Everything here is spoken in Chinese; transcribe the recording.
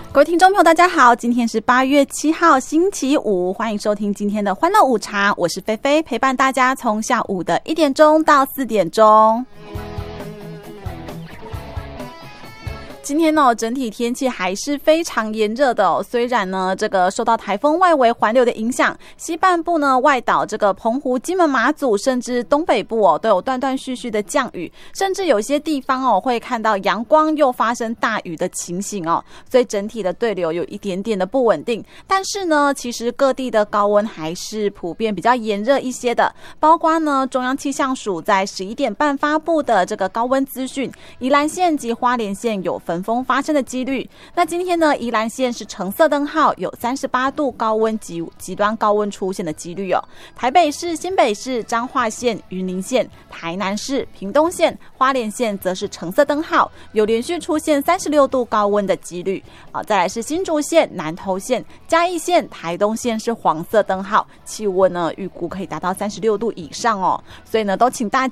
各位听众朋友大家好，今天是8月7号星期五，欢迎收听今天的欢乐午茶，我是菲菲，陪伴大家从下午的1点钟到4点钟。今天呢，整体天气还是非常炎热的哦。虽然呢，这个受到台风外围环流的影响，西半部呢外岛这个澎湖、金门、马祖，甚至东北部哦，都有断断续续的降雨，甚至有些地方哦会看到阳光又发生大雨的情形哦。所以整体的对流有一点点的不稳定。但是呢，其实各地的高温还是普遍比较炎热一些的，包括呢中央气象署在11点半发布的这个高温资讯，宜兰县及花莲县有分风发生的几率。那今天呢，宜兰县是橙色灯号，有38度高温及极端高温出现的几率哦。台北市、新北市、彰化县、云林县、台南市、屏东县、花莲县则是橙色灯号，有连续出现36度高温的几率再来是新竹县、南投县、嘉义县、台东县是黄色灯号，气温呢预估可以达到36度以上哦。所以呢，都请大